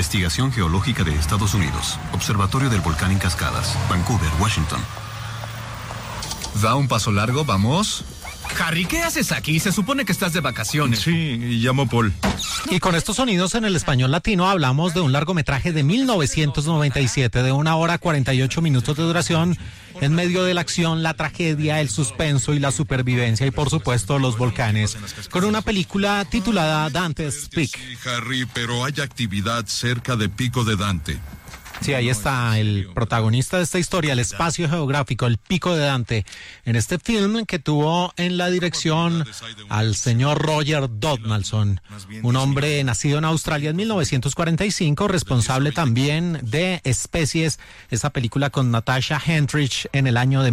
Investigación Geológica de Estados Unidos. Observatorio del Volcán en Cascadas. Vancouver, Washington. Da un paso largo, vamos. Harry, ¿qué haces aquí? Se supone que estás de vacaciones. Sí, llamo Paul. Y con estos sonidos en el español latino hablamos de un largometraje de 1997 de 1 hora 48 minutos de duración, en medio de la acción, la tragedia, el suspenso y la supervivencia y por supuesto los volcanes, con una película titulada Dante's Peak. Sí, Harry, pero hay actividad cerca de Pico de Dante. Sí, ahí está el protagonista de esta historia, el espacio geográfico, el Pico de Dante, en este film que tuvo en la dirección al señor Roger Donaldson, un hombre nacido en Australia en 1945, responsable también de Especies, esa película con Natasha Henstridge en el año de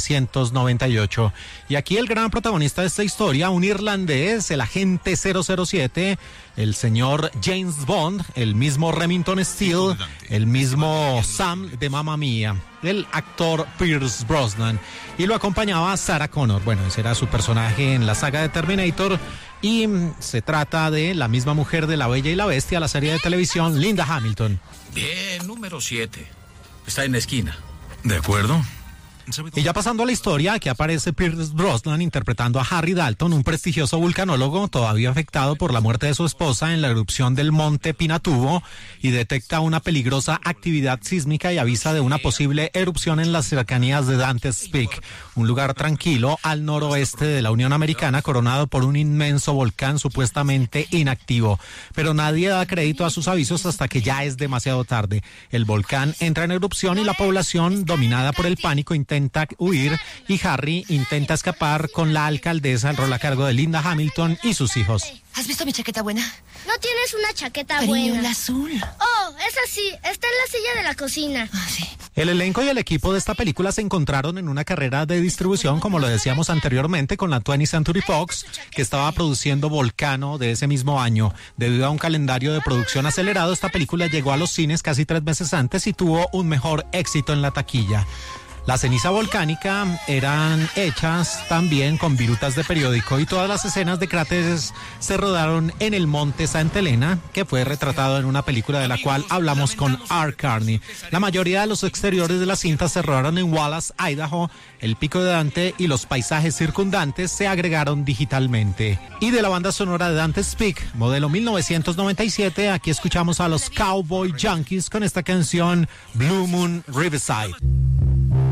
1998. Y aquí el gran protagonista de esta historia, un irlandés, el agente 007, el señor James Bond, el mismo Remington Steele, el mismo Sam de Mamma Mía, el actor Pierce Brosnan, y lo acompañaba Sarah Connor. Bueno, ese era su personaje en la saga de Terminator, y se trata de la misma mujer de La Bella y la Bestia, la serie de televisión, Linda Hamilton. Bien, número 7. Está en la esquina. ¿De acuerdo? Y ya pasando a la historia, aquí aparece Pierce Brosnan interpretando a Harry Dalton, un prestigioso vulcanólogo todavía afectado por la muerte de su esposa en la erupción del monte Pinatubo, y detecta una peligrosa actividad sísmica y avisa de una posible erupción en las cercanías de Dante's Peak, un lugar tranquilo al noroeste de la Unión Americana coronado por un inmenso volcán supuestamente inactivo. Pero nadie da crédito a sus avisos hasta que ya es demasiado tarde. El volcán entra en erupción y la población, dominada por el pánico, intenta huir, y Harry intenta escapar con la alcaldesa, el rol a cargo de Linda Hamilton, y sus hijos. ¿Has visto mi chaqueta buena? No tienes una chaqueta Cariño, buena. la azul. Oh, es así, está en la silla de la cocina. Ah, sí. El elenco y el equipo de esta película se encontraron en una carrera de distribución, como lo decíamos anteriormente, con la 20th Century Fox, que estaba produciendo Volcano de ese mismo año. Debido a un calendario de producción acelerado, esta película llegó a los cines casi 3 meses antes y tuvo un mejor éxito en la taquilla. La ceniza volcánica eran hechas también con virutas de periódico, y todas las escenas de cráteres se rodaron en el monte Santa Elena, que fue retratado en una película de la cual hablamos con Art Carney. La mayoría de los exteriores de la cinta se rodaron en Wallace, Idaho. El Pico de Dante y los paisajes circundantes se agregaron digitalmente. Y de la banda sonora de Dante's Peak, modelo 1997, aquí escuchamos a los Cowboy Junkies con esta canción Blue Moon Riverside.